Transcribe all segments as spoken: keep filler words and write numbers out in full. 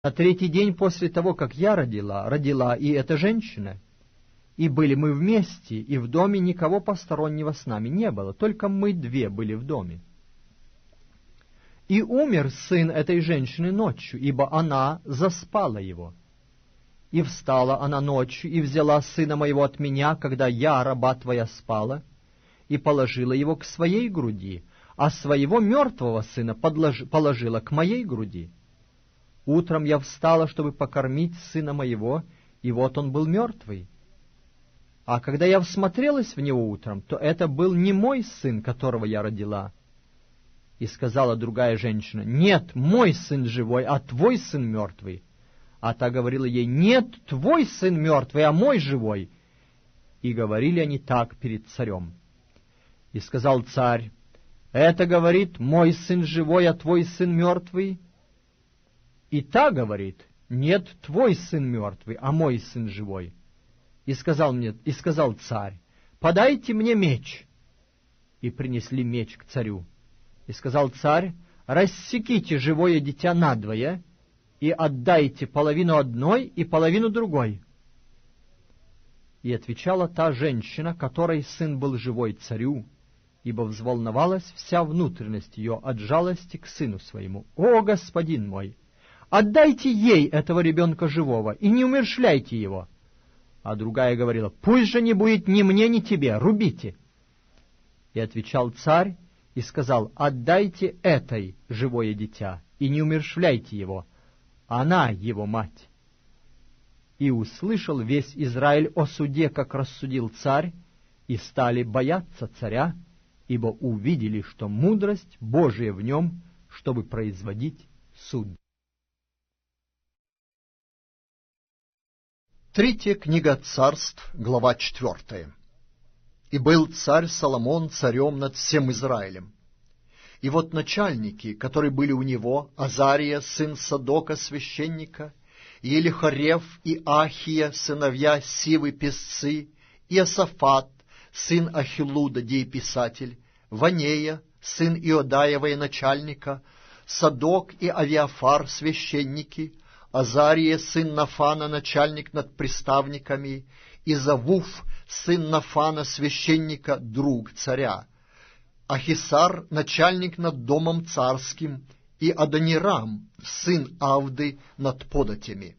На третий день после того, как я родила, родила и эта женщина. И были мы вместе, и в доме никого постороннего с нами не было, только мы две были в доме. И умер сын этой женщины ночью, ибо она заспала его. И встала она ночью, и взяла сына моего от меня, когда я, раба твоя, спала, и положила его к своей груди, а своего мертвого сына подлож... положила к моей груди. Утром я встала, чтобы покормить сына моего, и вот он был мертвый. А когда я всмотрелась в него утром, то это был не мой сын, которого я родила. И сказала другая женщина: «Нет, мой сын живой, а твой сын мертвый». А та говорила ей: «Нет, твой сын мертвый, а мой живой». И говорили они так перед царем. И сказал царь: «Это, говорит, мой сын живой, а твой сын мертвый». И та говорит: «Нет, твой сын мертвый, а мой сын живой». И сказал мне, и сказал царь: «Подайте мне меч». И принесли меч к царю. И сказал царь: «Рассеките живое дитя надвое, и отдайте половину одной и половину другой». И отвечала та женщина, которой сын был живой, царю, ибо взволновалась вся внутренность ее от жалости к сыну своему: «О, господин мой, отдайте ей этого ребенка живого, и не умерщвляйте его». А другая говорила: «Пусть же не будет ни мне, ни тебе, рубите». И отвечал царь и сказал: «Отдайте этой живое дитя, и не умерщвляйте его, она его мать». И услышал весь Израиль о суде, как рассудил царь, и стали бояться царя, ибо увидели, что мудрость Божия в нем, чтобы производить суд. Третья книга Царств, глава четвертая. «И был царь Соломон царем над всем Израилем. И вот начальники, которые были у него, Азария, сын Садока, священника, и Елихарев, и Ахия, сыновья Сивы, песцы, и Иосафат, сын Ахилуда, дееписатель, Ванея, сын Иодаия, военачальника, Садок и Авиафар, священники, Азария, сын Нафана, начальник над приставниками, и Завуф, сын Нафана, священника, друг царя, Ахисар, начальник над домом царским, и Адонирам, сын Авды, над податями.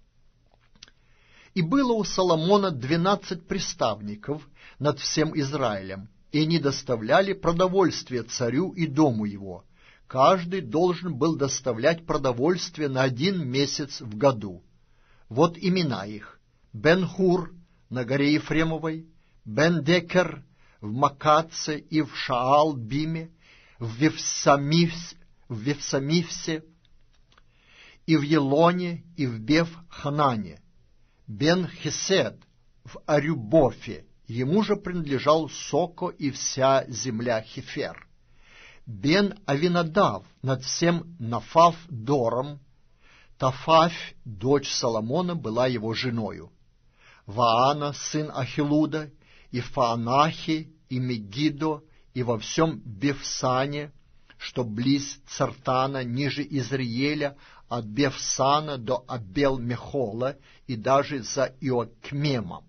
И было у Соломона двенадцать приставников над всем Израилем, и они доставляли продовольствие царю и дому его. Каждый должен был доставлять продовольствие на один месяц в году. Вот имена их: Бен-Хур на горе Ефремовой, Бен-Декер в Макаце и в Шаал-Биме, в Вифсамивсе, в Вифсамивсе, и в Елоне, и в Бев-Ханане, Бен-Хесед в Арюбофе, ему же принадлежал Соко и вся земля Хефер, Бен-Авинадав над всем Нафав-Дором, Тафавь, дочь Соломона, была его женою, Ваана, сын Ахилуда, и Фаанахи, и Мегидо, и во всем Бефсане, что близ Цартана, ниже Изриеля, от Бефсана до Абел-Мехола, и даже за Иокмемом,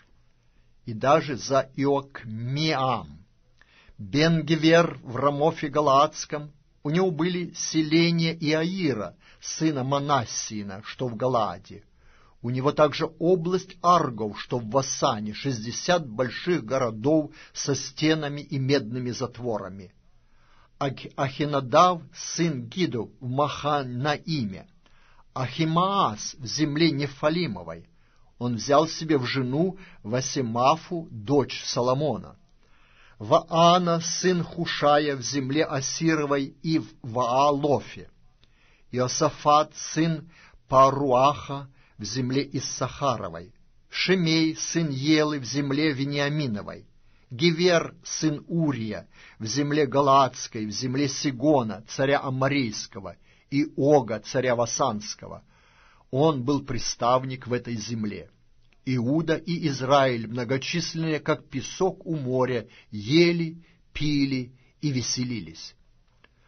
и даже за Иокмеам. Бен-Гевер в Рамофе Галаадском, у него были селения Иаира, сына Манассина, что в Галааде. У него также область Аргов, что в Васане, шестьдесят больших городов со стенами и медными затворами. Ахинадав, сын Гидов, в Маханаиме, Ахимаас в земле Нефалимовой. Он взял себе в жену Васимафу, дочь Соломона. Ваана, сын Хушая, в земле Асировой и в Ваалофе. Иосафат, сын Паруаха, в земле Иссахаровой. Шимей, сын Елы, в земле Вениаминовой. Гевер, сын Урия, в земле Галаадской, в земле Сигона, царя Аморейского, и Ога, царя Васанского. Он был приставник в этой земле. Иуда и Израиль, многочисленные, как песок у моря, ели, пили и веселились.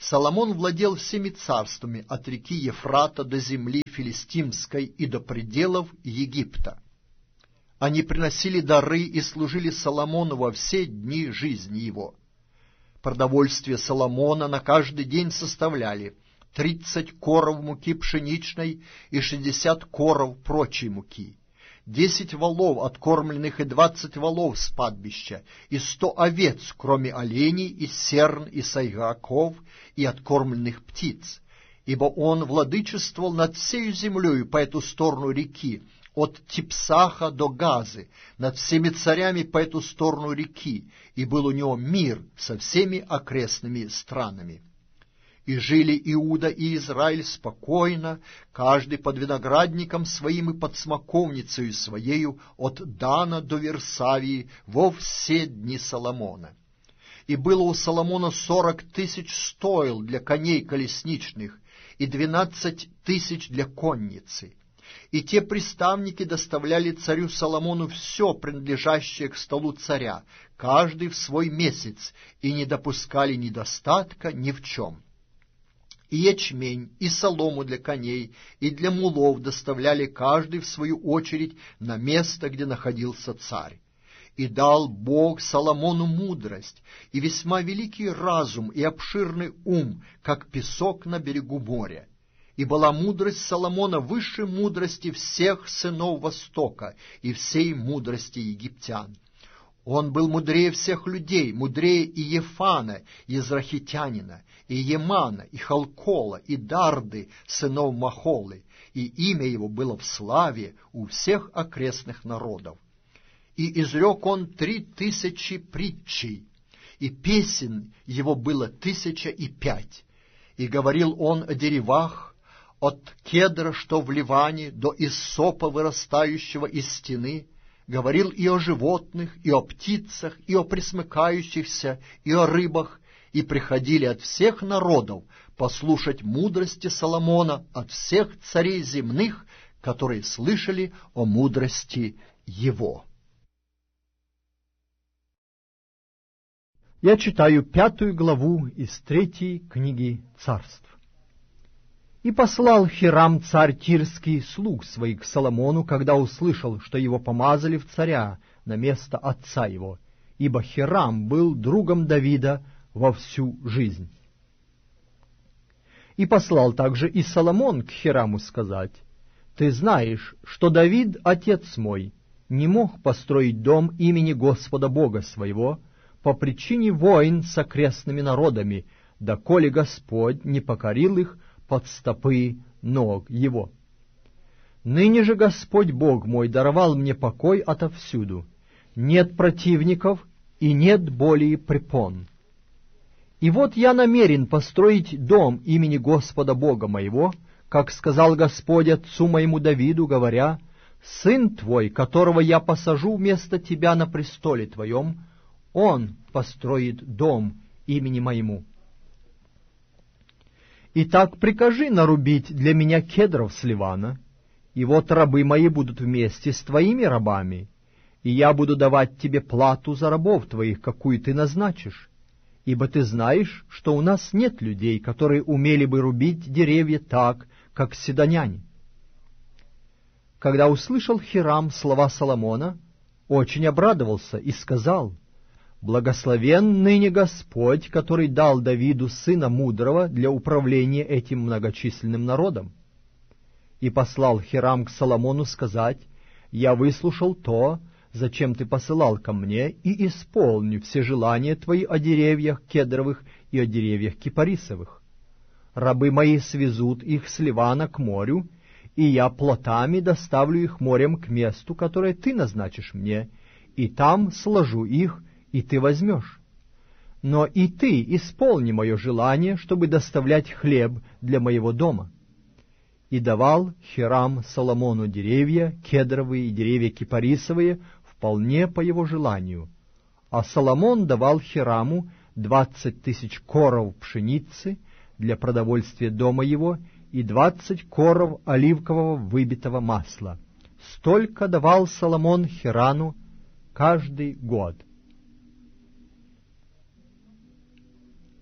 Соломон владел всеми царствами от реки Ефрата до земли филистимской и до пределов Египта. Они приносили дары и служили Соломону во все дни жизни его. Продовольствие Соломона на каждый день составляли тридцать коров муки пшеничной и шестьдесят коров прочей муки, десять волов откормленных и двадцать волов с падбища, и сто овец, кроме оленей, и серн, и сайгаков, и откормленных птиц, ибо он владычествовал над всею землею по эту сторону реки, от Типсаха до Газы, над всеми царями по эту сторону реки, и был у него мир со всеми окрестными странами. И жили Иуда и Израиль спокойно, каждый под виноградником своим и под смоковницею своею, от Дана до Версавии, во все дни Соломона. И было у Соломона сорок тысяч стоил для коней колесничных и двенадцать тысяч для конницы. И те приставники доставляли царю Соломону все, принадлежащее к столу царя, каждый в свой месяц, и не допускали недостатка ни в чем. И ячмень, и солому для коней, и для мулов доставляли каждый в свою очередь на место, где находился царь. И дал Бог Соломону мудрость, и весьма великий разум, и обширный ум, как песок на берегу моря. И была мудрость Соломона выше мудрости всех сынов Востока и всей мудрости египтян. Он был мудрее всех людей, мудрее и Ефана, Езрахитянина, и Емана, и Халкола, и Дарды, сынов Махолы, и имя его было в славе у всех окрестных народов. И изрек он три тысячи притчей, и песен его было тысяча и пять. И говорил он о деревах, от кедра, что в Ливане, до иссопа, вырастающего из стены, говорил и о животных, и о птицах, и о пресмыкающихся, и о рыбах, и приходили от всех народов послушать мудрости Соломона от всех царей земных, которые слышали о мудрости его. Я читаю пятую главу из третьей книги Царств. И послал Хирам царь Тирский слуг своих к Соломону, когда услышал, что его помазали в царя на место отца его, ибо Хирам был другом Давида во всю жизнь. И послал также и Соломон к Хираму сказать: «Ты знаешь, что Давид, отец мой, не мог построить дом имени Господа Бога своего по причине войн с окрестными народами, доколе Господь не покорил их под стопы ног его. Ныне же Господь Бог мой даровал мне покой отовсюду, нет противников и нет более препон. И вот я намерен построить дом имени Господа Бога моего, как сказал Господь отцу моему Давиду, говоря: сын твой, которого я посажу вместо тебя на престоле твоем, он построит дом имени моему. Итак, прикажи нарубить для меня кедров с Ливана, и вот рабы мои будут вместе с твоими рабами, и я буду давать тебе плату за рабов твоих, какую ты назначишь, ибо ты знаешь, что у нас нет людей, которые умели бы рубить деревья так, как сидоняне». Когда услышал Хирам слова Соломона, очень обрадовался и сказал: «Благословен ныне Господь, который дал Давиду сына мудрого для управления этим многочисленным народом». И послал Хирам к Соломону сказать: «Я выслушал то, зачем ты посылал ко мне, и исполню все желания твои о деревьях кедровых и о деревьях кипарисовых. Рабы мои свезут их с Ливана к морю, и я плотами доставлю их морем к месту, которое ты назначишь мне, и там сложу их, и ты возьмешь. Но и ты исполни мое желание, чтобы доставлять хлеб для моего дома». И давал Хирам Соломону деревья кедровые и деревья кипарисовые вполне по его желанию, а Соломон давал Хираму двадцать тысяч коров пшеницы для продовольствия дома его и двадцать коров оливкового выбитого масла. Столько давал Соломон Хирану каждый год.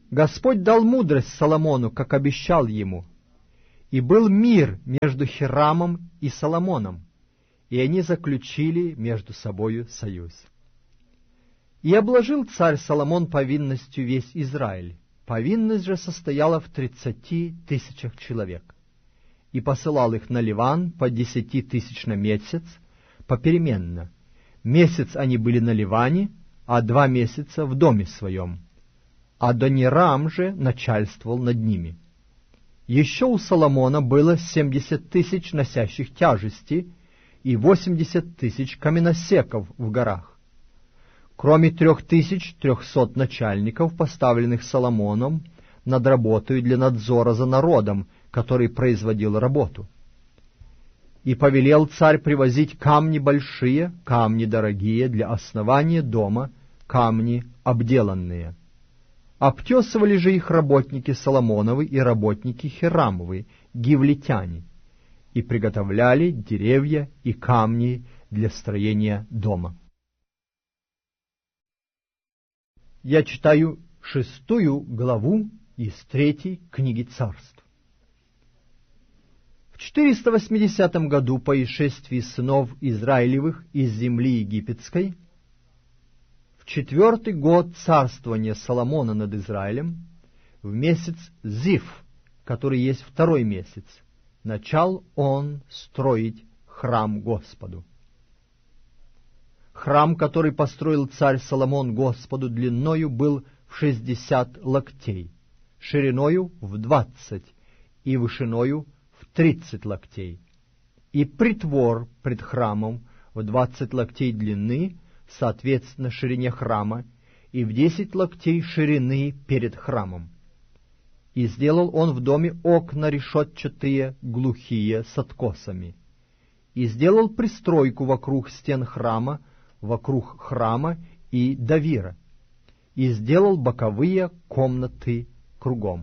Господь дал мудрость Соломону, как обещал ему, и был мир между Хирамом и Соломоном, и они заключили между собою союз. И обложил царь Соломон повинностью весь Израиль. Повинность же состояла в тридцати тысячах человек. И посылал их на Ливан по десяти тысяч на месяц, попеременно. Месяц они были на Ливане, а два месяца в доме своем. Адонирам же начальствовал над ними. Еще у Соломона было семьдесят тысяч носящих тяжести и восемьдесят тысяч каменосеков в горах, кроме трех тысяч трехсот начальников, поставленных Соломоном над работой для надзора за народом, который производил работу. И повелел царь привозить камни большие, камни дорогие для основания дома, камни обделанные. Обтесывали же их работники Соломоновы и работники Хирамовы, гивлитяне, и приготовляли деревья и камни для строения дома. Я читаю шестую главу из третьей книги Царств. В четыреста восьмидесятом году по исшествии сынов Израилевых из земли египетской, в четвертый год царствования Соломона над Израилем, в месяц Зив, который есть второй месяц, начал он строить храм Господу. Храм, который построил царь Соломон Господу, длиною был в шестьдесят локтей, шириною в двадцать и вышиною в тридцать локтей, и притвор пред храмом в двадцать локтей длины, соответственно ширине храма, и в десять локтей ширины перед храмом. И сделал он в доме окна решетчатые, глухие, с откосами. И сделал пристройку вокруг стен храма, вокруг храма и давира, и сделал боковые комнаты кругом.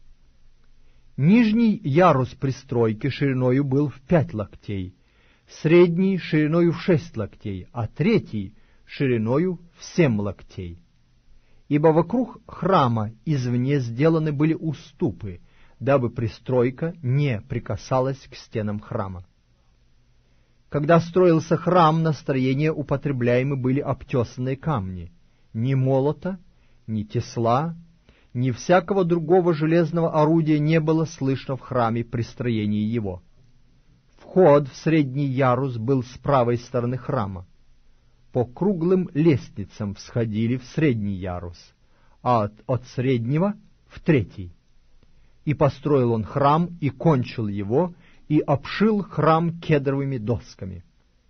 Нижний ярус пристройки шириною был в пять локтей, средний шириною в шесть локтей, а третий шириною в семь локтей. Ибо вокруг храма извне сделаны были уступы, дабы пристройка не прикасалась к стенам храма. Когда строился храм, на строение употребляемы были обтесанные камни. Ни молота, ни тесла, ни всякого другого железного орудия не было слышно в храме при строении его. Вход в средний ярус был с правой стороны храма. По круглым лестницам всходили в средний ярус, а от, от среднего в третий. И построил он храм, и кончил его, и обшил храм кедровыми досками.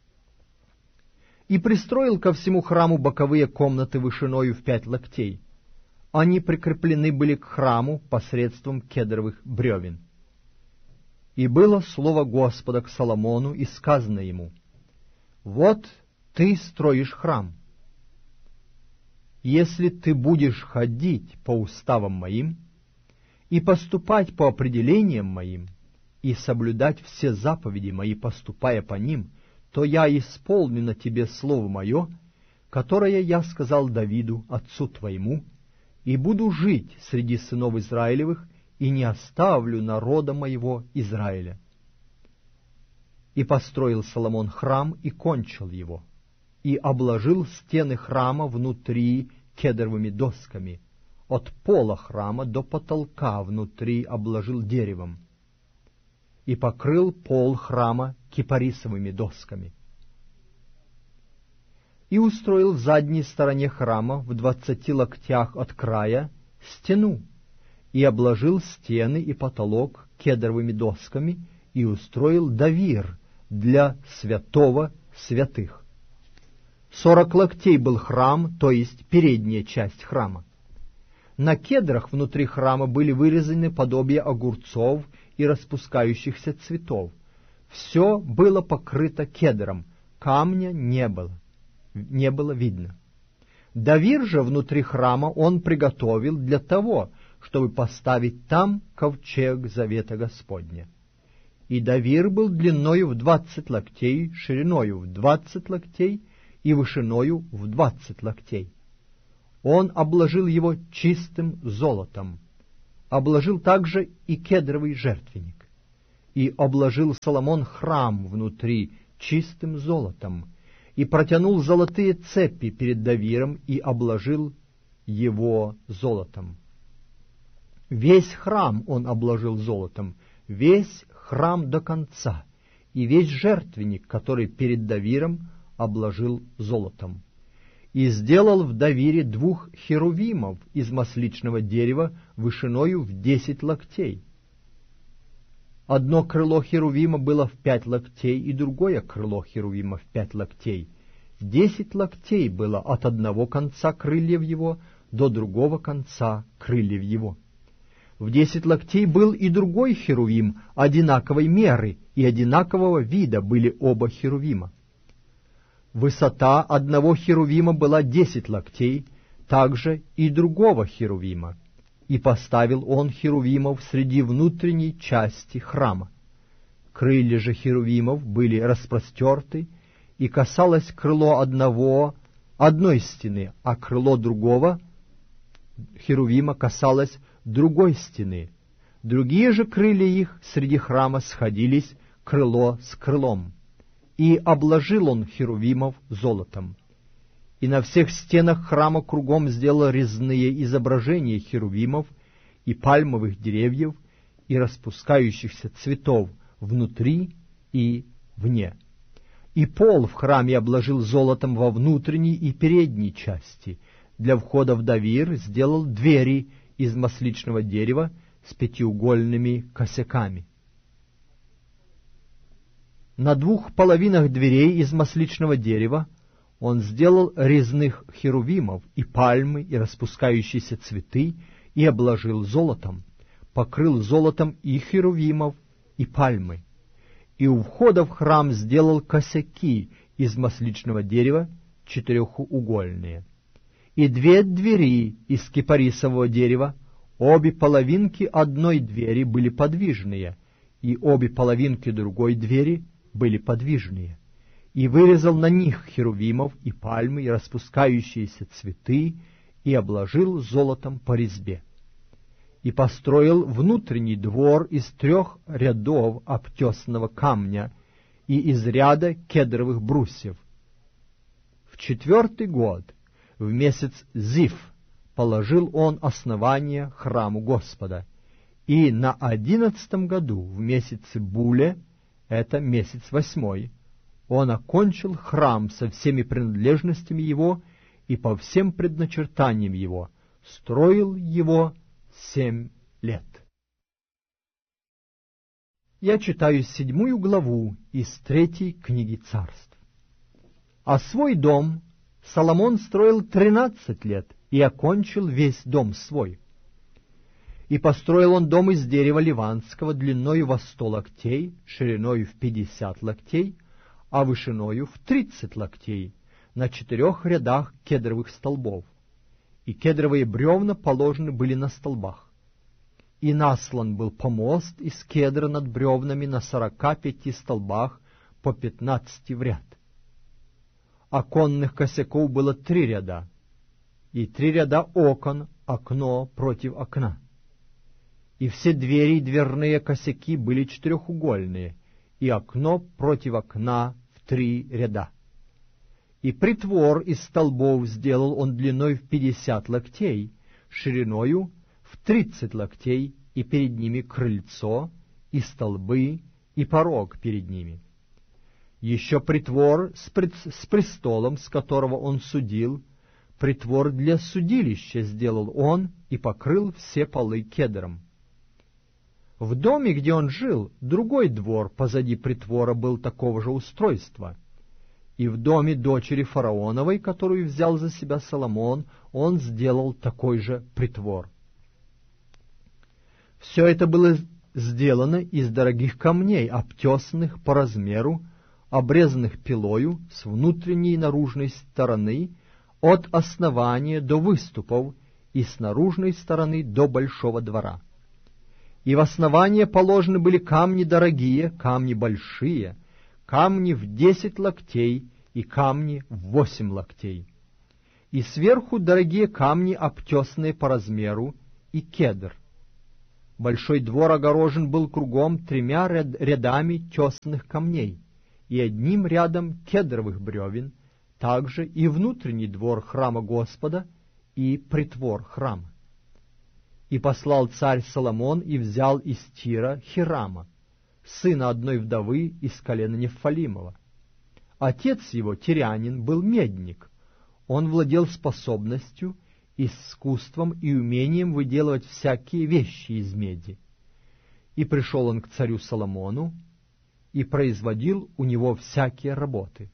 И пристроил ко всему храму боковые комнаты вышиною в пять локтей. Они прикреплены были к храму посредством кедровых бревен. И было слово Господа к Соломону, и сказано ему: «Вот ты строишь храм. Если ты будешь ходить по уставам моим и поступать по определениям моим, и соблюдать все заповеди мои, поступая по ним, то я исполню на тебе слово мое, которое я сказал Давиду, отцу твоему, и буду жить среди сынов Израилевых, и не оставлю народа моего Израиля». И построил Соломон храм, и кончил его, и обложил стены храма внутри кедровыми досками, от пола храма до потолка внутри обложил деревом, и покрыл пол храма кипарисовыми досками. И устроил в задней стороне храма в двадцати локтях от края стену, и обложил стены и потолок кедровыми досками, и устроил давир для святого святых. Сорок локтей был храм, то есть передняя часть храма. На кедрах внутри храма были вырезаны подобия огурцов и распускающихся цветов. Все было покрыто кедром, камня не было, не было видно. Давир же внутри храма он приготовил для того, чтобы поставить там ковчег завета Господня. И давир был длиною в двадцать локтей, шириною в двадцать локтей и вышиною в двадцать локтей. Он обложил его чистым золотом, обложил также и кедровый жертвенник, и обложил Соломон храм внутри чистым золотом, и протянул золотые цепи перед Давиром и обложил его золотом. Весь храм он обложил золотом, весь храм до конца, и весь жертвенник, который перед Давиром, обложил золотом. И сделал в Давире двух херувимов из масличного дерева вышиною в десять локтей. Одно крыло херувима было в пять локтей, и другое крыло херувима в пять локтей. Десять локтей было от одного конца крыльев его до другого конца крыльев его. В десять локтей был и другой херувим одинаковой меры, и одинакового вида были оба херувима. Высота одного херувима была десять локтей, также и другого херувима. И поставил он херувимов среди внутренней части храма. Крылья же херувимов были распростерты, и касалось крыло одного одной стены, а крыло другого херувима касалось другой стены. Другие же крылья их среди храма сходились крыло с крылом. И обложил он херувимов золотом. И на всех стенах храма кругом сделал резные изображения херувимов и пальмовых деревьев и распускающихся цветов внутри и вне. И пол в храме обложил золотом во внутренней и передней части. Для входа в Давир сделал двери из масличного дерева с пятиугольными косяками. На двух половинах дверей из масличного дерева он сделал резных херувимов и пальмы, и распускающиеся цветы, и обложил золотом, покрыл золотом и херувимов, и пальмы. И у входа в храм сделал косяки из масличного дерева четырехугольные. И две двери из кипарисового дерева, обе половинки одной двери были подвижные, и обе половинки другой двери были подвижные, и вырезал на них херувимов и пальмы, и распускающиеся цветы, и обложил золотом по резьбе. И построил внутренний двор из трех рядов обтесанного камня и из ряда кедровых брусьев. В четвертый год, в месяц Зив, положил он основание храму Господа, и на одиннадцатом году, в месяце Буле, это месяц восьмой, он окончил храм со всеми принадлежностями его и по всем предначертаниям его, строил его семь лет. Я читаю седьмую главу из третьей книги Царств. А свой дом Соломон строил тринадцать лет и окончил весь дом свой. И построил он дом из дерева ливанского длиною во сто локтей, шириною в пятьдесят локтей, а вышиною в тридцать локтей, на четырех рядах кедровых столбов. И кедровые бревна положены были на столбах. И наслан был помост из кедра над бревнами на сорока пяти столбах по пятнадцати в ряд. Оконных косяков было три ряда, и три ряда окон, окно против окна. И все двери и дверные косяки были четырехугольные, и окно против окна в три ряда. И притвор из столбов сделал он длиной в пятьдесят локтей, шириною в тридцать локтей, и перед ними крыльцо, и столбы, и порог перед ними. Еще притвор с, пред... с престолом, с которого он судил, притвор для судилища сделал он и покрыл все полы кедром. В доме, где он жил, другой двор позади притвора был такого же устройства. И в доме дочери фараоновой, которую взял за себя Соломон, он сделал такой же притвор. Все это было сделано из дорогих камней, обтесанных по размеру, обрезанных пилою с внутренней и наружной стороны, от основания до выступов, и с наружной стороны до большого двора. И в основание положены были камни дорогие, камни большие, камни в десять локтей и камни в восемь локтей. и сверху дорогие камни, обтесанные по размеру, и кедр. Большой двор огорожен был кругом тремя рядами тесанных камней и одним рядом кедровых бревен, также и внутренний двор храма Господа и притвор храма. И послал царь Соломон и взял из Тира Хирама, сына одной вдовы из колена Нефалимова. Отец его, тирянин, был медник. Он владел способностью, искусством и умением выделывать всякие вещи из меди. И пришел он к царю Соломону и производил у него всякие работы.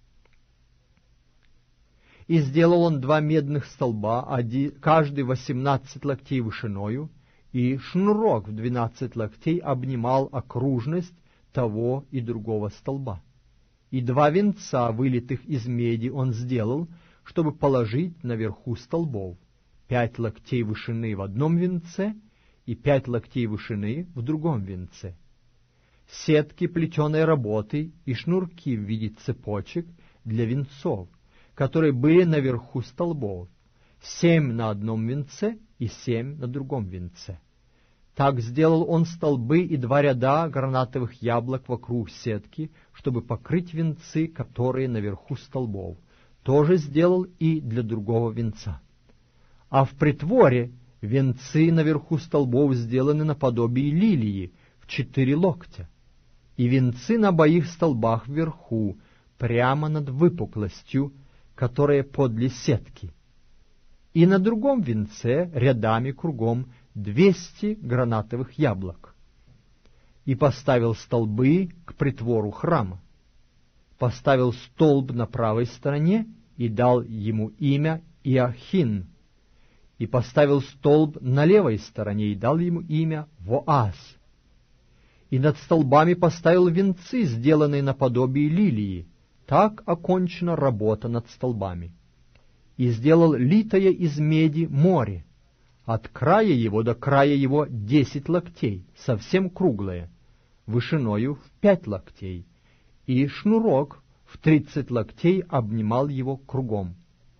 И сделал он два медных столба, один, каждый восемнадцать локтей вышиною, и шнурок в двенадцать локтей обнимал окружность того и другого столба. И два венца, вылитых из меди, он сделал, чтобы положить наверху столбов, пять локтей вышины в одном венце и пять локтей вышины в другом венце. Сетки плетеной работы и шнурки в виде цепочек для венцов, которые были наверху столбов, семь на одном венце и семь на другом венце. Так сделал он столбы и два ряда гранатовых яблок вокруг сетки, чтобы покрыть венцы, которые наверху столбов. Тоже сделал и для другого венца. А в притворе венцы наверху столбов сделаны наподобие лилии в четыре локтя, и венцы на обоих столбах вверху, прямо над выпуклостью, которая подле сетки. И на другом венце рядами кругом двести гранатовых яблок. И поставил столбы к притвору храма. Поставил столб на правой стороне и дал ему имя Иохин. И поставил столб на левой стороне и дал ему имя Воаз. И над столбами поставил венцы, сделанные наподобие лилии. Так окончена работа над столбами. И сделал литое из меди море, от края его до края его десять локтей, совсем круглое, вышиною в пять локтей, и шнурок в тридцать локтей обнимал его кругом.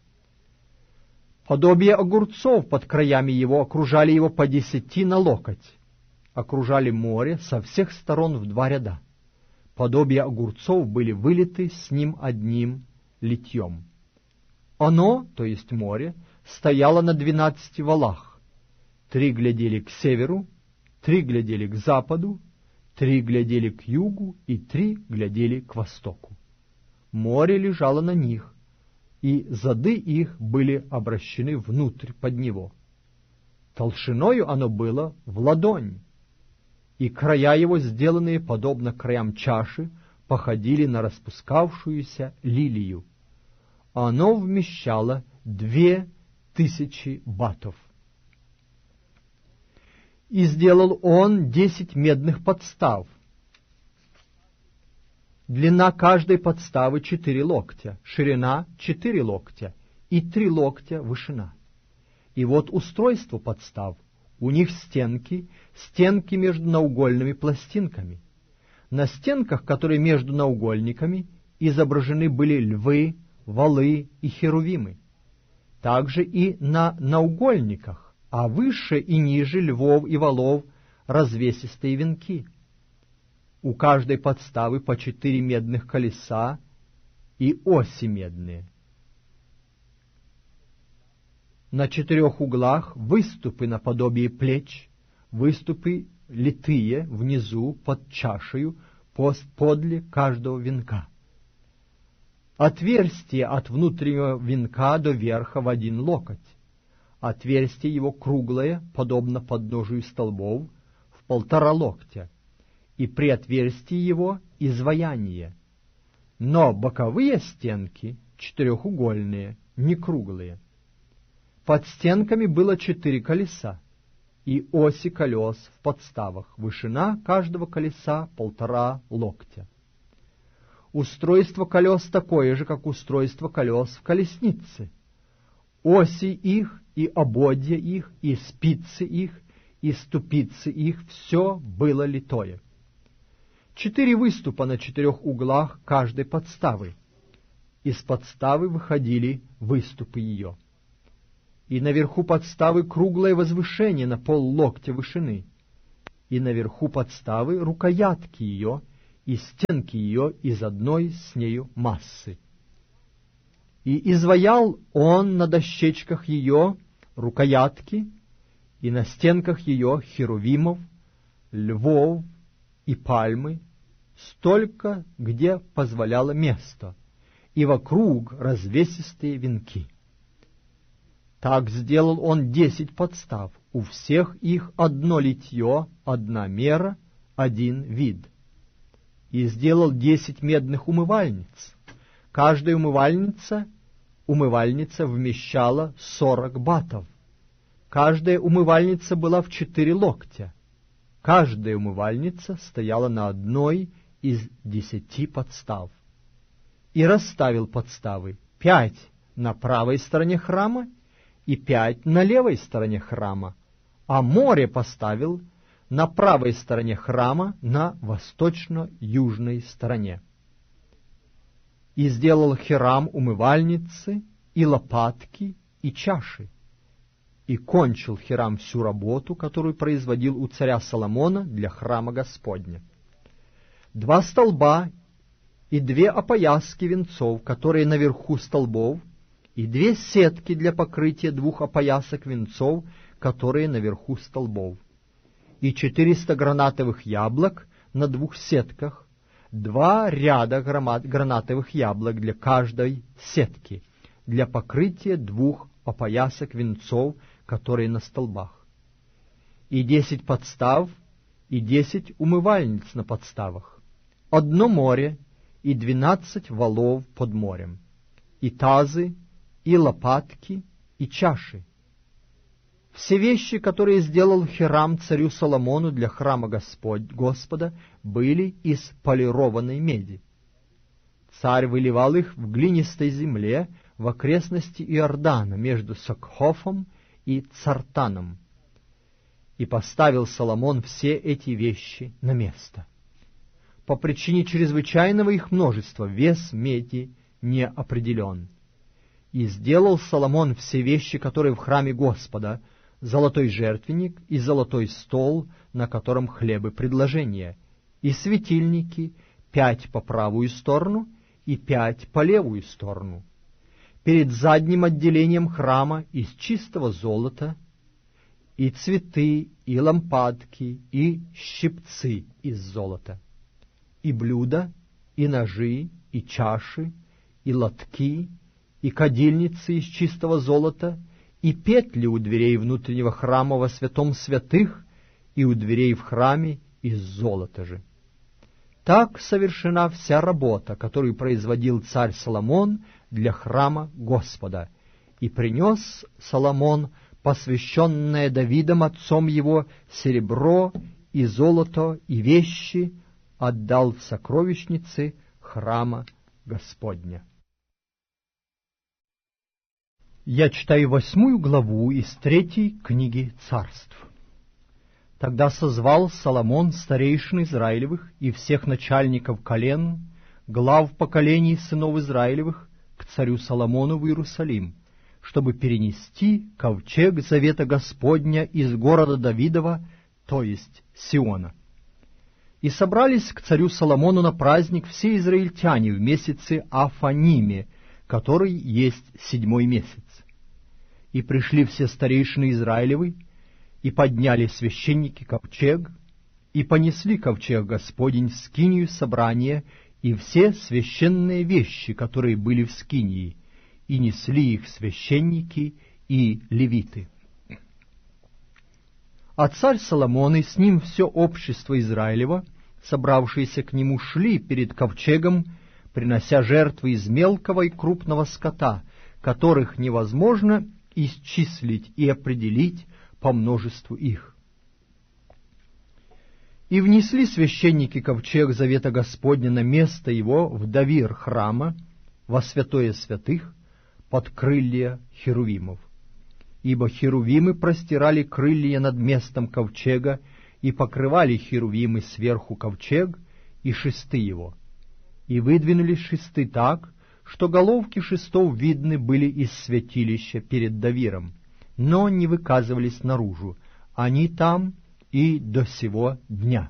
Подобие огурцов под краями его окружали его по десяти на локоть, окружали море со всех сторон в два ряда. Подобие огурцов были вылиты с ним одним литьем. Оно, то есть море, стояло на двенадцати валах. Три глядели к северу, три глядели к западу, три глядели к югу и три глядели к востоку. Море лежало на них, и зады их были обращены внутрь под него. Толщиною оно было в ладонь, и края его, сделанные подобно краям чаши, походили на распускавшуюся лилию. Оно вмещало две тысячи батов. И сделал он десять медных подстав. Длина каждой подставы четыре локтя, ширина четыре локтя и три локтя вышина. И вот устройство подстав. У них стенки, стенки между наугольными пластинками. На стенках, которые между наугольниками, изображены были львы, валы и херувимы. Также и на наугольниках, а выше и ниже львов и валов развесистые венки. У каждой подставы по четыре медных колеса и оси медные. На четырех углах выступы наподобие плеч, выступы литые внизу под чашею подле каждого венка. Отверстие от внутреннего венка до верха в один локоть. Отверстие его круглое, подобно подножию столбов, в полтора локтя, и при отверстии его изваяние. Но боковые стенки четырехугольные, не круглые. Под стенками было четыре колеса и оси колес в подставах, вышина каждого колеса полтора локтя. Устройство колес такое же, как устройство колес в колеснице. Оси их и ободья их, и спицы их, и ступицы их — все было литое. Четыре выступа на четырех углах каждой подставы, из подставы выходили выступы ее. И наверху подставы круглое возвышение на пол локтя вышины, и наверху подставы рукоятки ее и стенки ее из одной с нею массы. И изваял он на дощечках ее рукоятки, и на стенках ее херувимов, львов и пальмы, столько, где позволяло место, и вокруг развесистые венки. Так сделал он десять подстав, у всех их одно литье, одна мера, один вид. И сделал десять медных умывальниц. Каждая умывальница, умывальница вмещала сорок батов. Каждая умывальница была в четыре локтя. Каждая умывальница стояла на одной из десяти подстав. И расставил подставы пять на правой стороне храма и пять на левой стороне храма, а море поставил на правой стороне храма на восточно-южной стороне. И сделал Хирам умывальницы, и лопатки, и чаши. И кончил Хирам всю работу, которую производил у царя Соломона для храма Господня. Два столба и две опояски венцов, которые наверху столбов, и две сетки для покрытия двух опоясок венцов, которые наверху столбов, и четыреста гранатовых яблок на двух сетках, два ряда гранатовых яблок для каждой сетки, для покрытия двух опоясок венцов, которые на столбах, и десять подстав, и десять умывальниц на подставах, одно море и двенадцать валов под морем, и тазы, и лопатки, и чаши. Все вещи, которые сделал Хирам царю Соломону для храма Господь, Господа, были из полированной меди. Царь выливал их в глинистой земле в окрестности Иордана между Сокхофом и Цартаном. И поставил Соломон все эти вещи на место. По причине чрезвычайного их множества вес меди не определен. И сделал Соломон все вещи, которые в храме Господа, золотой жертвенник и золотой стол, на котором хлебы предложения, и светильники, пять по правую сторону и пять по левую сторону, перед задним отделением храма из чистого золота, и цветы, и лампадки, и щипцы из золота, и блюда, и ножи, и чаши, и лотки, и кадильницы из чистого золота, и петли у дверей внутреннего храма во святом святых, и у дверей в храме из золота же. Так совершена вся работа, которую производил царь Соломон для храма Господа, и принес Соломон, посвященное Давидом отцом его, серебро и золото и вещи, отдал в сокровищницы храма Господня. Я читаю восьмую главу из третьей книги Царств. Тогда созвал Соломон старейшин Израилевых и всех начальников колен, глав поколений сынов Израилевых, к царю Соломону в Иерусалим, чтобы перенести ковчег завета Господня из города Давидова, то есть Сиона. И собрались к царю Соломону на праздник все израильтяне в месяце Афаниме, который есть седьмой месяц. И пришли все старейшины Израилевы, и подняли священники ковчег, и понесли ковчег Господень в скинию собрания, и все священные вещи, которые были в скинии, и несли их священники и левиты. А царь Соломон и с ним все общество Израилева, собравшиеся к нему, шли перед ковчегом, принося жертвы из мелкого и крупного скота, которых невозможно исчислить и определить по множеству их. И внесли священники ковчег завета Господня на место его в давир храма, во святое святых, под крылья херувимов. Ибо херувимы простирали крылья над местом ковчега, и покрывали херувимы сверху ковчег и шесты его. И выдвинули шесты так, что головки шестов видны были из святилища перед Давиром, но не выказывались наружу. Они там и до сего дня.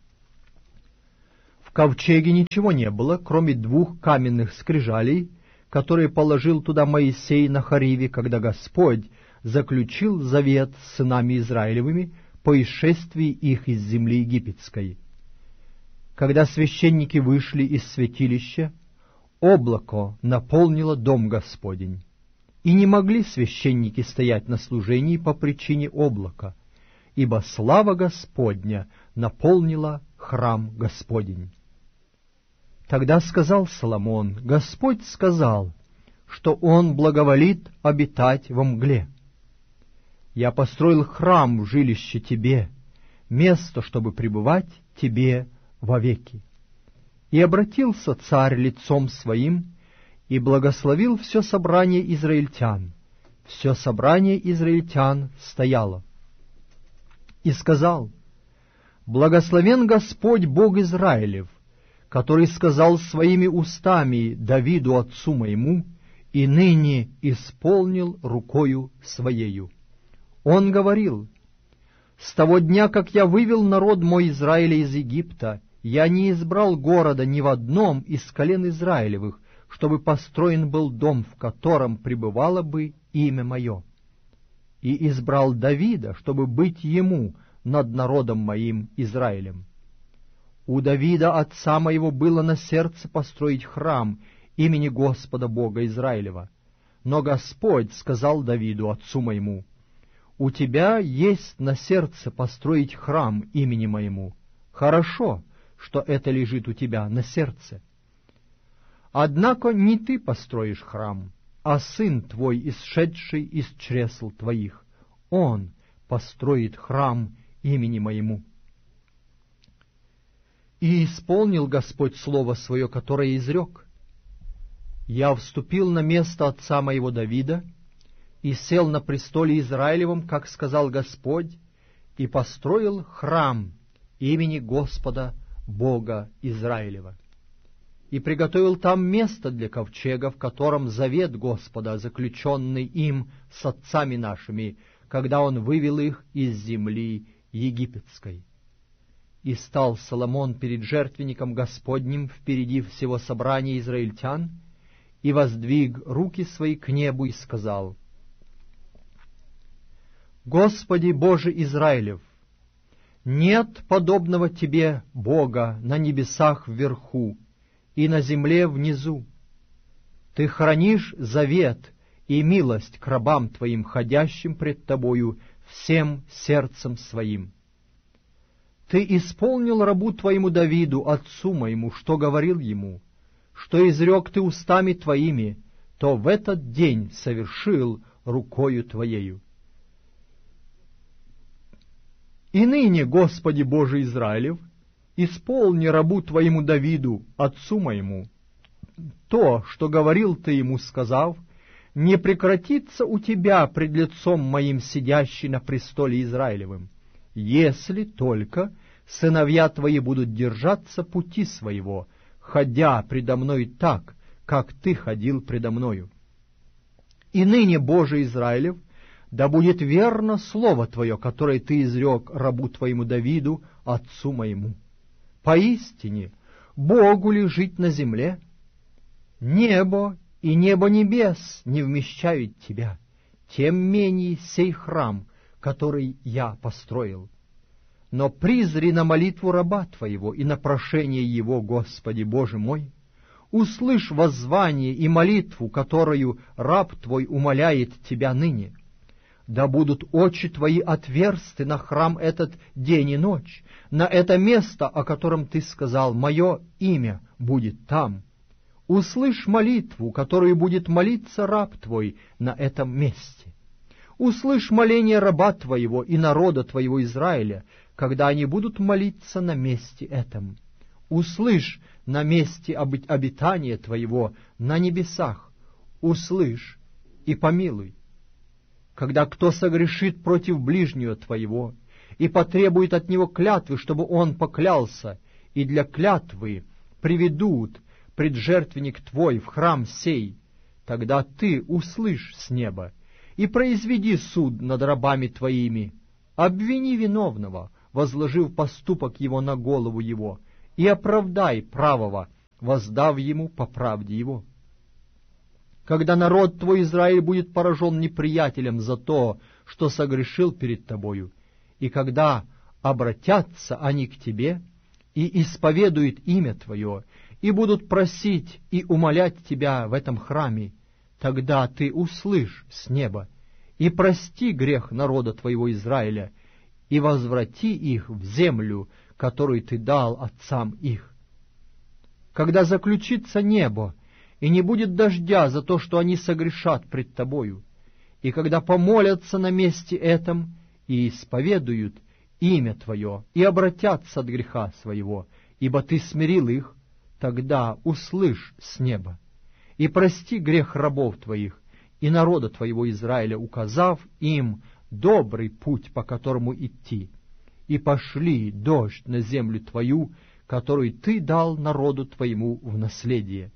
В ковчеге ничего не было, кроме двух каменных скрижалей, которые положил туда Моисей на Хориве, когда Господь заключил завет с сынами Израилевыми по исшествии их из земли египетской. Когда священники вышли из святилища, облако наполнило дом Господень, и не могли священники стоять на служении по причине облака, ибо слава Господня наполнила храм Господень. Тогда сказал Соломон: Господь сказал, что Он благоволит обитать во мгле. Я построил храм в жилище тебе, место, чтобы пребывать тебе вовеки. И обратился царь лицом своим и благословил все собрание израильтян. Все собрание израильтян стояло. И сказал: Благословен Господь Бог Израилев, который сказал своими устами Давиду отцу моему, и ныне исполнил рукою своею. Он говорил: «С того дня, как я вывел народ мой Израиля из Египта, я не избрал города ни в одном из колен Израилевых, чтобы построен был дом, в котором пребывало бы имя мое. И избрал Давида, чтобы быть ему над народом моим Израилем. У Давида, отца моего, было на сердце построить храм имени Господа Бога Израилева. Но Господь сказал Давиду, отцу моему: «У тебя есть на сердце построить храм имени моему. Хорошо, что это лежит у тебя на сердце. Однако не ты построишь храм, а сын твой, исшедший из чресл твоих. Он построит храм имени моему». И исполнил Господь слово свое, которое изрек: «Я вступил на место отца моего Давида и сел на престоле Израилевом, как сказал Господь, и построил храм имени Господа Бога Израилева, и приготовил там место для ковчега, в котором завет Господа, заключенный им с отцами нашими, когда он вывел их из земли египетской. И стал Соломон перед жертвенником Господним впереди всего собрания израильтян, и воздвиг руки свои к небу и сказал: «Господи Боже Израилев, нет подобного Тебе, Бога, на небесах вверху и на земле внизу. Ты хранишь завет и милость к рабам Твоим, ходящим пред Тобою всем сердцем своим. Ты исполнил рабу Твоему Давиду, отцу моему, что говорил ему, что изрек Ты устами Твоими, то в этот день совершил рукою Твоею. И ныне, Господи Боже Израилев, исполни рабу Твоему Давиду, отцу моему, то, что говорил Ты ему, сказав: не прекратится у Тебя пред лицом моим сидящий на престоле Израилевым, если только сыновья Твои будут держаться пути своего, ходя предо мной так, как Ты ходил предо мною. И ныне, Боже Израилев, да будет верно слово Твое, которое Ты изрек рабу Твоему Давиду, отцу моему. Поистине, Богу ли жить на земле? Небо и небо небес не вмещают Тебя, тем менее сей храм, который я построил. Но призри на молитву раба Твоего и на прошение его, Господи Боже мой. Услышь воззвание и молитву, которую раб Твой умоляет Тебя ныне. Да будут очи Твои отверсты на храм этот день и ночь, на это место, о котором Ты сказал: мое имя будет там. Услышь молитву, которую будет молиться раб Твой на этом месте. Услышь моление раба Твоего и народа Твоего Израиля, когда они будут молиться на месте этом. Услышь на месте обитания Твоего на небесах. Услышь и помилуй. Когда кто согрешит против ближнего Твоего и потребует от него клятвы, чтобы он поклялся, и для клятвы приведут пред жертвенник Твой в храм сей, тогда Ты услышь с неба и произведи суд над рабами Твоими, обвини виновного, возложив поступок его на голову его, и оправдай правого, воздав ему по правде его. Когда народ Твой Израиль будет поражен неприятелем за то, что согрешил перед Тобою, и когда обратятся они к Тебе и исповедуют имя Твое, и будут просить и умолять Тебя в этом храме, тогда Ты услышь с неба и прости грех народа Твоего Израиля, и возврати их в землю, которую Ты дал отцам их. Когда заключится небо, и не будет дождя за то, что они согрешат пред Тобою, и когда помолятся на месте этом и исповедуют имя Твое, и обратятся от греха своего, ибо Ты смирил их, тогда услышь с неба, и прости грех рабов Твоих и народа Твоего Израиля, указав им добрый путь, по которому идти, и пошли дождь на землю Твою, которую Ты дал народу Твоему в наследие.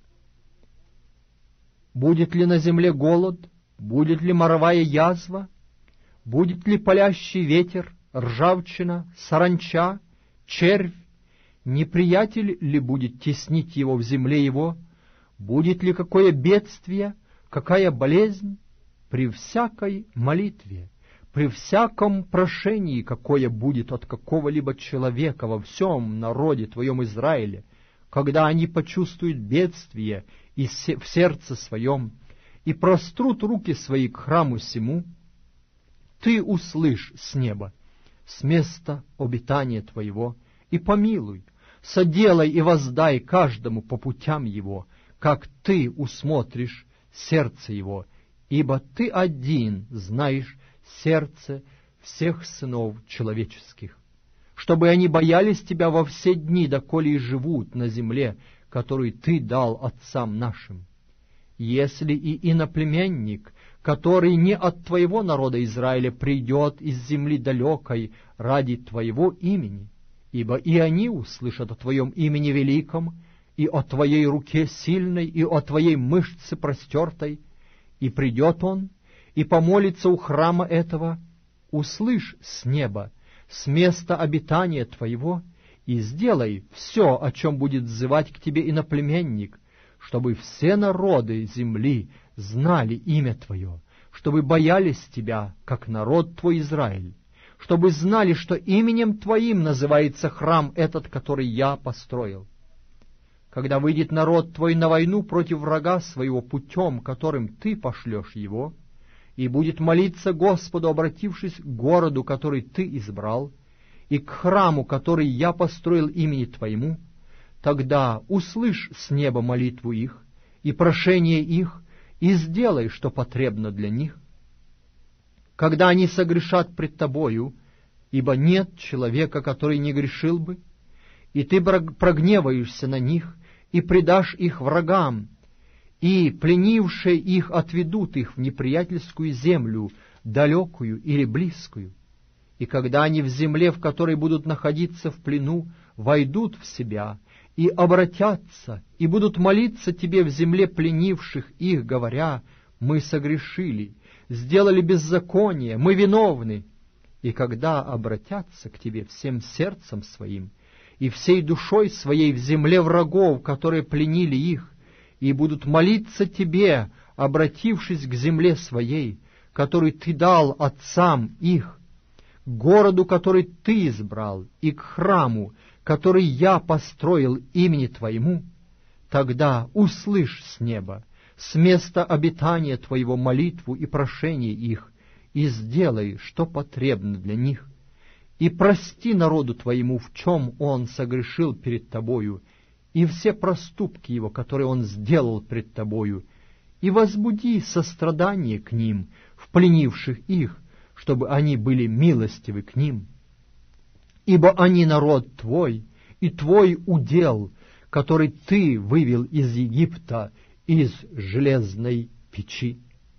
Будет ли на земле голод, будет ли моровая язва, будет ли палящий ветер, ржавчина, саранча, червь, неприятель ли будет теснить его в земле его, будет ли какое бедствие, какая болезнь, при всякой молитве, при всяком прошении, какое будет от какого-либо человека во всем народе Твоем Израиле, когда они почувствуют бедствие и в сердце своем, и прострут руки свои к храму сему, Ты услышь с неба, с места обитания Твоего, и помилуй, соделай и воздай каждому по путям его, как Ты усмотришь сердце его, ибо Ты один знаешь сердце всех сынов человеческих, чтобы они боялись Тебя во все дни, доколе и живут на земле, которую Ты дал отцам нашим. Если и иноплеменник, который не от Твоего народа Израиля, придет из земли далекой ради Твоего имени, ибо и они услышат о Твоем имени великом, и о Твоей руке сильной, и о Твоей мышце простертой, и придет он, и помолится у храма этого, услышь с неба, с места обитания Твоего, и сделай все, о чем будет взывать к Тебе иноплеменник, чтобы все народы земли знали имя Твое, чтобы боялись Тебя, как народ Твой Израиль, чтобы знали, что именем Твоим называется храм этот, который Я построил. Когда выйдет народ Твой на войну против врага своего путем, которым Ты пошлешь его, и будет молиться Господу, обратившись к городу, который Ты избрал, и к храму, который Я построил имени Твоему, тогда услышь с неба молитву их и прошение их, и сделай, что потребно для них. Когда они согрешат пред Тобою, ибо нет человека, который не грешил бы, и Ты прогневаешься на них, и предашь их врагам, и пленившие их отведут их в неприятельскую землю, далекую или близкую. И когда они в земле, в которой будут находиться в плену, войдут в себя и обратятся, и будут молиться Тебе в земле пленивших их, говоря: «Мы согрешили, сделали беззаконие, мы виновны». И когда обратятся к Тебе всем сердцем своим и всей душой своей в земле врагов, которые пленили их, и будут молиться Тебе, обратившись к земле своей, которую Ты дал отцам их, к городу, который Ты избрал, и к храму, который Я построил имени Твоему, тогда услышь с неба, с места обитания Твоего молитву и прошение их, и сделай, что потребно для них, и прости народу Твоему, в чем он согрешил перед Тобою, и все проступки его, которые он сделал пред Тобою, и возбуди сострадание к ним, в пленивших их, чтобы они были милостивы к ним. Ибо они народ Твой, и Твой удел, который Ты вывел из Египта, из железной печи.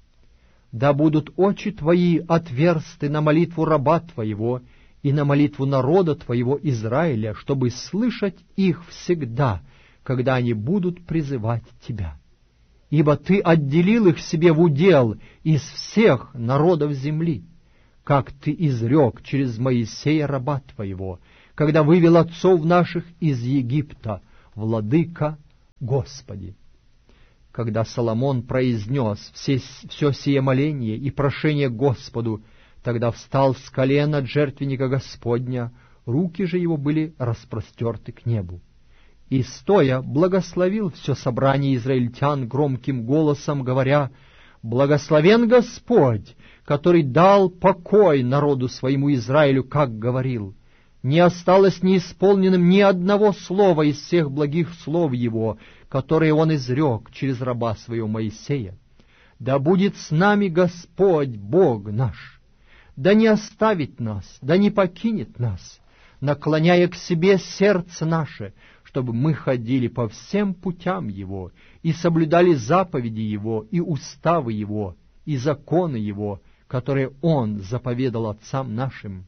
Да будут очи Твои отверсты на молитву раба Твоего и на молитву народа Твоего Израиля, чтобы слышать их всегда, когда они будут призывать Тебя. Ибо Ты отделил их себе в удел из всех народов земли, как Ты изрек через Моисея, раба Твоего, когда вывел отцов наших из Египта, Владыка Господи». Когда Соломон произнес все, все сие моление и прошение Господу, тогда встал с колена от жертвенника Господня, руки же его были распростерты к небу. И, стоя, благословил все собрание израильтян громким голосом, говоря: «Благословен Господь, который дал покой народу своему Израилю, как говорил. Не осталось неисполненным ни одного слова из всех благих слов Его, которые Он изрек через раба Своего Моисея. Да будет с нами Господь, Бог наш, да не оставит нас, да не покинет нас, наклоняя к себе сердце наше, чтобы мы ходили по всем путям Его и соблюдали заповеди Его и уставы Его и законы Его, которые Он заповедал отцам нашим.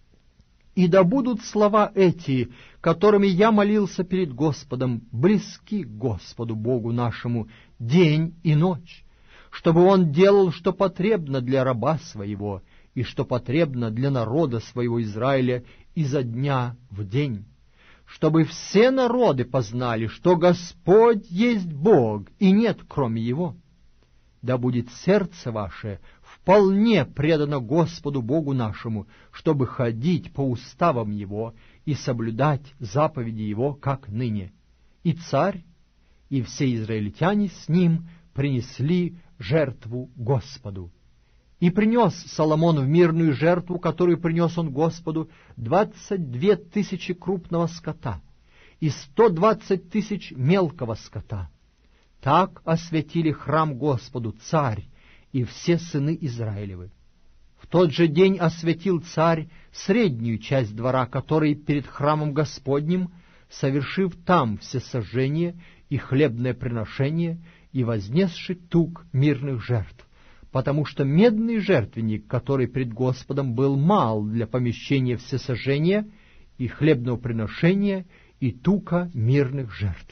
И да будут слова эти, которыми я молился перед Господом, близки к Господу Богу нашему день и ночь, чтобы Он делал, что потребно для раба Своего, и что потребно для народа Своего Израиля изо дня в день, чтобы все народы познали, что Господь есть Бог, и нет кроме Его. Да будет сердце ваше вполне предано Господу Богу нашему, чтобы ходить по уставам Его и соблюдать заповеди Его, как ныне. И царь, и все израильтяне с ним принесли жертву Господу. И принес Соломон в мирную жертву, которую принес он Господу, двадцать две тысячи крупного скота и сто двадцать тысяч мелкого скота. Так освятили храм Господу царь и все сыны Израилевы. В тот же день освятил царь среднюю часть двора, который перед храмом Господним, совершив там всесожжение и хлебное приношение, и вознесши тук мирных жертв, потому что медный жертвенник, который пред Господом, был мал для помещения всесожжения и хлебного приношения и тука мирных жертв.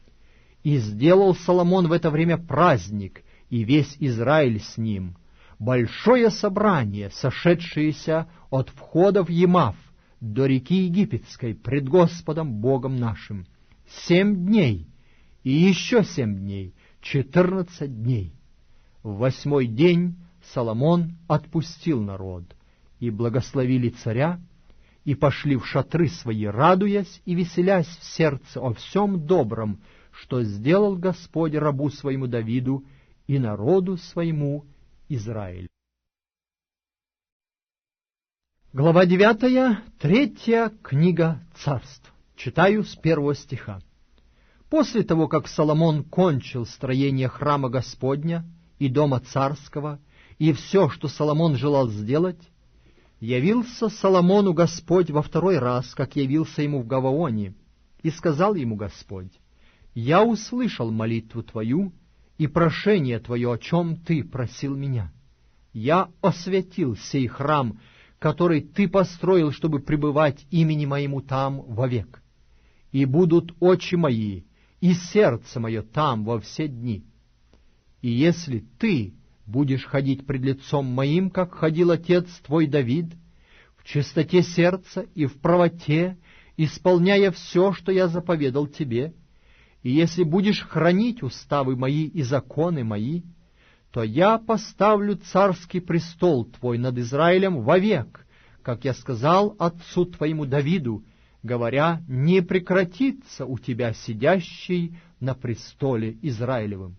И сделал Соломон в это время праздник, и весь Израиль с ним, большое собрание, сошедшееся от входа в Емав до реки Египетской пред Господом Богом нашим, семь дней, и еще семь дней, четырнадцать дней. В восьмой день Соломон отпустил народ, и благословили царя, и пошли в шатры свои, радуясь и веселясь в сердце о всем добром, что сделал Господь рабу своему Давиду и народу своему Израилю. Глава девятая, третья книга Царств. Читаю с первого стиха. После того, как Соломон кончил строение храма Господня и дома царского, и все, что Соломон желал сделать, явился Соломону Господь во второй раз, как явился ему в Гаваоне, и сказал ему Господь: «Я услышал молитву твою и прошение твое, о чем ты просил меня. Я освятил сей храм, который ты построил, чтобы пребывать имени моему там вовек. И будут очи мои и сердце мое там во все дни. И если ты будешь ходить пред лицом моим, как ходил отец твой Давид, в чистоте сердца и в правоте, исполняя все, что я заповедал тебе, и если будешь хранить уставы мои и законы мои, то я поставлю царский престол твой над Израилем вовек, как я сказал отцу твоему Давиду, говоря: не прекратится у тебя сидящий на престоле Израилевым.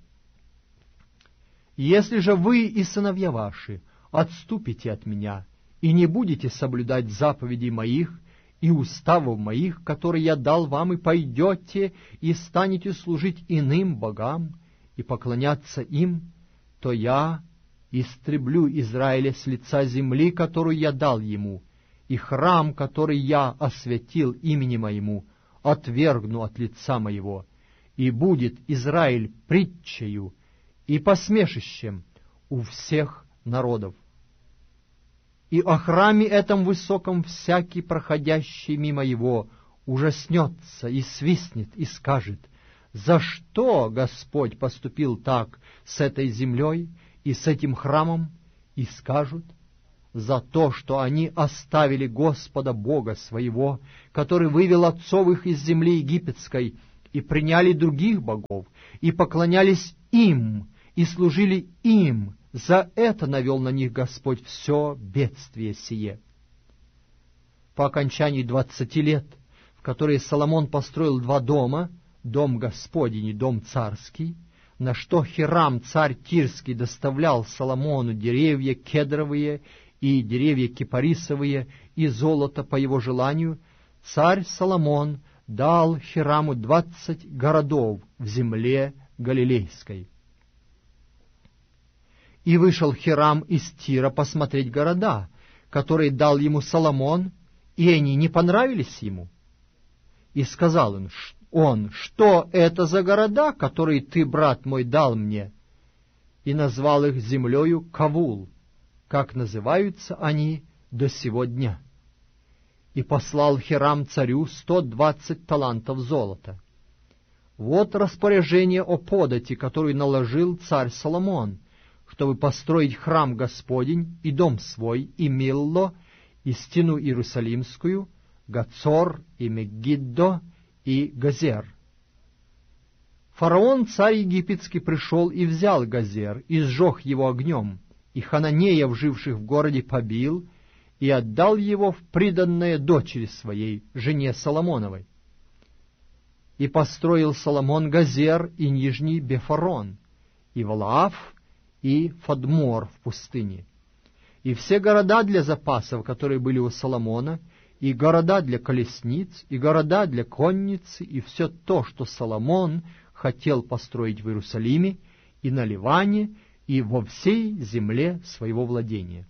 Если же вы и сыновья ваши отступите от меня и не будете соблюдать заповедей моих и уставов моих, которые я дал вам, и пойдете и станете служить иным богам и поклоняться им, то я истреблю Израиля с лица земли, которую я дал ему, и храм, который я освятил имени моему, отвергну от лица моего, и будет Израиль притчею и посмешищем у всех народов. И о храме этом высоком всякий, проходящий мимо его, ужаснется и свистнет, и скажет: за что Господь поступил так с этой землей и с этим храмом, и скажут: за то, что они оставили Господа Бога своего, который вывел отцов их из земли египетской, и приняли других богов, и поклонялись им, и служили им. За это навел на них Господь все бедствие сие. По окончании двадцати лет, в которые Соломон построил два дома, дом Господень и дом царский, на что Хирам, царь Тирский, доставлял Соломону деревья кедровые и деревья кипарисовые и золото по его желанию, царь Соломон дал Хираму двадцать городов в земле Галилейской. И вышел Хирам из Тира посмотреть города, которые дал ему Соломон, и они не понравились ему. И сказал он, он, что это за города, которые ты, брат мой, дал мне? И назвал их землею Кавул, как называются они до сего дня. И послал Хирам царю сто двадцать талантов золота. Вот распоряжение о подати, которую наложил царь Соломон, чтобы построить храм Господень и дом свой, и Милло, и стену Иерусалимскую, Гацор, и Мегиддо, и Газер. Фараон, царь египетский, пришел и взял Газер, и сжег его огнем, и хананеев, живших в городе, побил, и отдал его в приданное дочери своей, жене Соломоновой. И построил Соломон Газер и Нижний Бефорон, и Валаав, и Фадмор в пустыне, и все города для запасов, которые были у Соломона, и города для колесниц, и города для конницы, и все то, что Соломон хотел построить в Иерусалиме, и на Ливане, и во всей земле своего владения.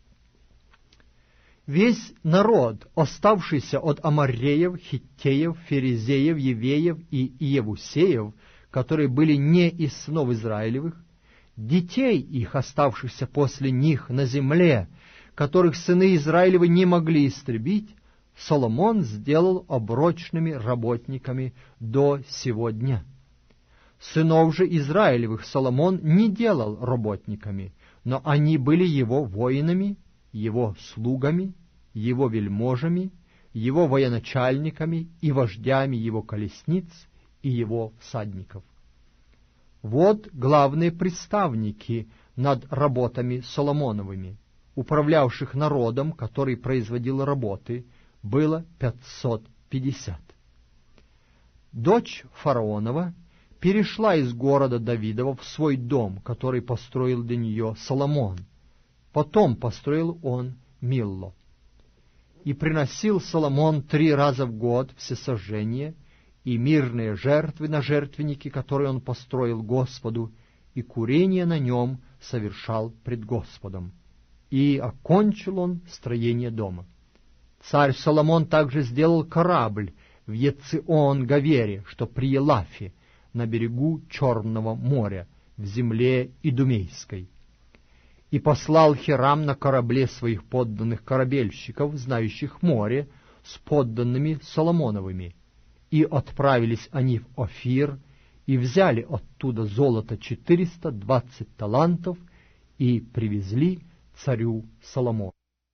Весь народ, оставшийся от Амореев, Хиттеев, Ферезеев, Евеев и Иевусеев, которые были не из сынов Израилевых, детей их, оставшихся после них на земле, которых сыны Израилевы не могли истребить, Соломон сделал оброчными работниками до сего дня. Сынов же Израилевых Соломон не делал работниками, но они были его воинами, его слугами, его вельможами, его военачальниками и вождями его колесниц и его всадников. Вот главные представники над работами Соломоновыми, управлявших народом, который производил работы, было пятьсот пятьдесят. Дочь фараонова перешла из города Давидова в свой дом, который построил для нее Соломон. Потом построил он Милло. И приносил Соломон три раза в год всесожжение и мирные жертвы на жертвеннике, которые он построил Господу, и курение на нем совершал пред Господом. И окончил он строение дома. Царь Соломон также сделал корабль в Ецион-Гавере, что при Елафе, на берегу Черного моря, в земле Идумейской. И послал Хирам на корабле своих подданных корабельщиков, знающих море, с подданными Соломоновыми. И отправились они в Офир, и взяли оттуда золото четыреста двадцать талантов, и привезли царю Соломону.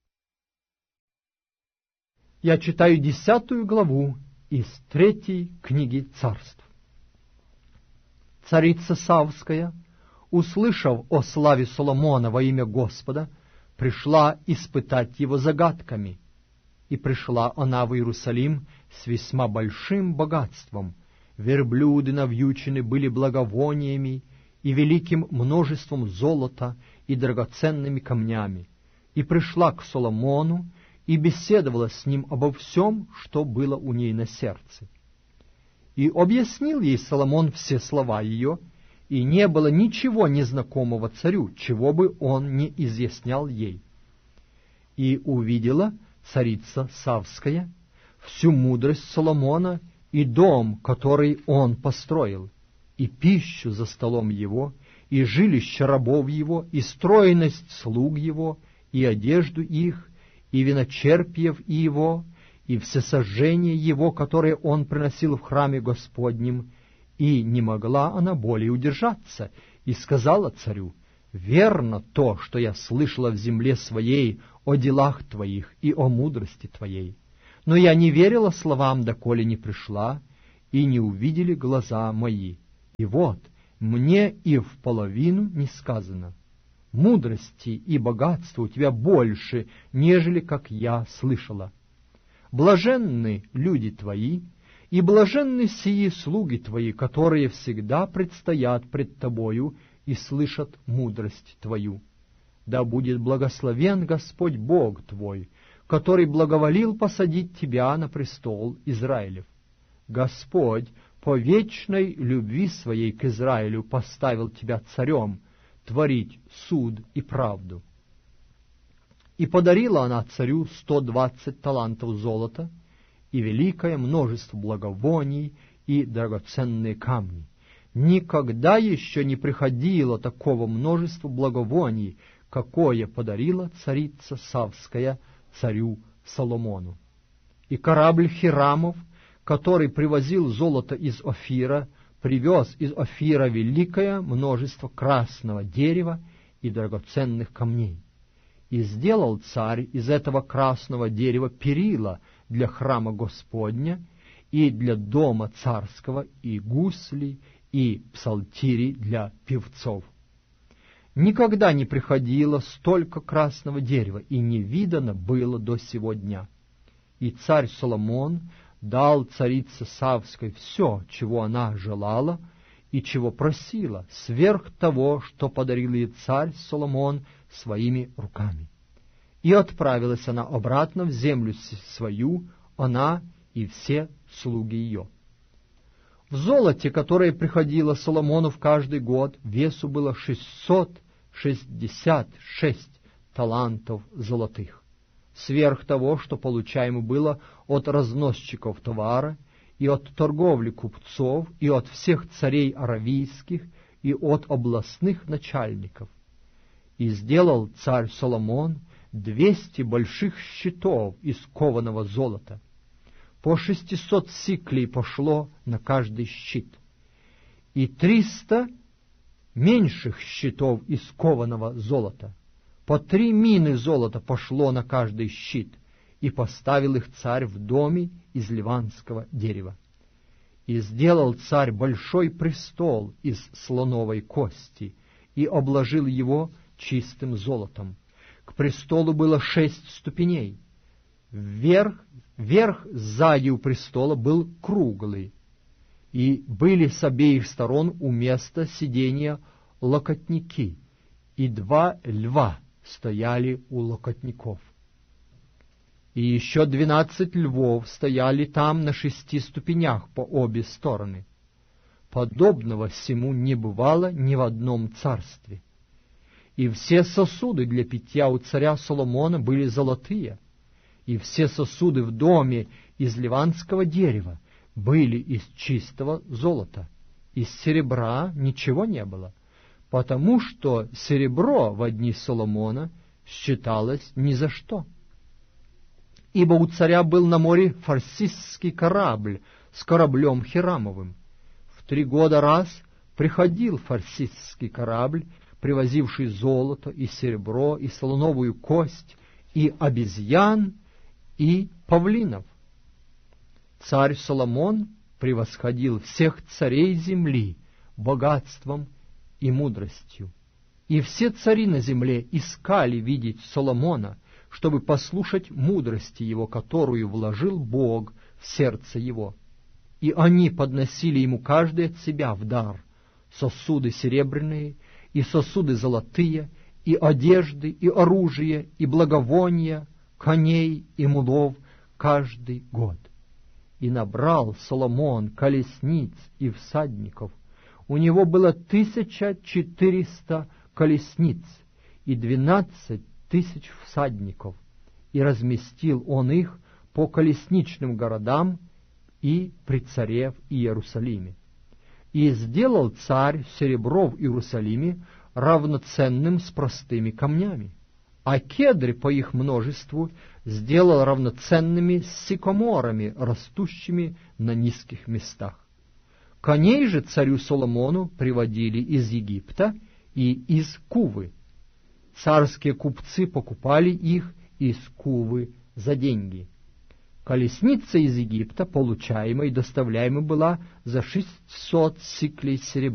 Я читаю десятую главу из третьей книги Царств. Царица Савская, услышав о славе Соломона во имя Господа, пришла испытать его загадками. И пришла она в Иерусалим с весьма большим богатством. Верблюды навьючены были благовониями и великим множеством золота и драгоценными камнями. И пришла к Соломону и беседовала с ним обо всем, что было у ней на сердце. И объяснил ей Соломон все слова ее, и не было ничего незнакомого царю, чего бы он не изъяснял ей. И увидела царица Савская всю мудрость Соломона и дом, который он построил, и пищу за столом его, и жилище рабов его, и стройность слуг его, и одежду их, и виночерпьев его, и всесожжение его, которое он приносил в храме Господнем, И не могла она более удержаться, и сказала царю: «Верно то, что я слышала в земле своей о делах твоих и о мудрости твоей. Но я не верила словам, доколе не пришла, и не увидели глаза мои. И вот, мне и в половину не сказано. Мудрости и богатства у тебя больше, нежели как я слышала. Блаженны люди твои, и блаженны сии слуги твои, которые всегда предстоят пред тобою и слышат мудрость твою. Да будет благословен Господь Бог твой, который благоволил посадить тебя на престол Израилев. Господь по вечной любви своей к Израилю поставил тебя царем, творить суд и правду». И подарила она царю сто двадцать талантов золота и великое множество благовоний и драгоценные камни. Никогда еще не приходило такого множества благовоний, какое подарила царица Савская царю Соломону. И корабль Хирамов, который привозил золото из Офира, привез из Офира великое множество красного дерева и драгоценных камней. И сделал царь из этого красного дерева перила для храма Господня и для дома царского, и гусли, и псалтири для певцов. Никогда не приходило столько красного дерева, и не видано было до сего дня. И царь Соломон дал царице Савской все, чего она желала и чего просила, сверх того, что подарил ей царь Соломон своими руками. И отправилась она обратно в землю свою, она и все слуги ее. В золоте, которое приходило Соломону в каждый год, весу было шестьсот шестьдесят шесть талантов золотых, сверх того, что получаемо было от разносчиков товара, и от торговли купцов, и от всех царей аравийских, и от областных начальников. И сделал царь Соломон двести больших щитов из кованого золота. По шестисот сиклей пошло на каждый щит, и триста меньших щитов из кованого золота. По три мины золота пошло на каждый щит, и поставил их царь в доме из ливанского дерева. И сделал царь большой престол из слоновой кости, и обложил его чистым золотом. К престолу было шесть ступеней. Вверх, верх сзади у престола был круглый, и были с обеих сторон у места сидения локотники, и два льва стояли у локотников. И еще двенадцать львов стояли там на шести ступенях по обе стороны. Подобного всему не бывало ни в одном царстве. И все сосуды для питья у царя Соломона были золотые, и все сосуды в доме из ливанского дерева были из чистого золота. Из серебра ничего не было, потому что серебро в дни Соломона считалось ни за что. Ибо у царя был на море фарсисский корабль с кораблем Хирамовым. В три года раз приходил фарсисский корабль, привозивший золото и серебро, и слоновую кость, и обезьян, и павлинов. Царь Соломон превосходил всех царей земли богатством и мудростью. И все цари на земле искали видеть Соломона, чтобы послушать мудрости его, которую вложил Бог в сердце его. И они подносили ему каждый от себя в дар сосуды серебряные, и сосуды золотые, и одежды, и оружие, и благовония, коней и мулов каждый год. И набрал Соломон колесниц и всадников. У него было тысяча четыреста колесниц и двенадцать тысяч всадников, и разместил он их по колесничным городам и при царе в Иерусалиме. И сделал царь серебро в Иерусалиме равноценным с простыми камнями, а кедры по их множеству сделал равноценными с сикоморами, растущими на низких местах. Коней же царю Соломону приводили из Египта и из Кувы. Царские купцы покупали их из Кувы за деньги. Колесница из Египта, получаемая и доставляемая была за шестьсот сиклей серебра.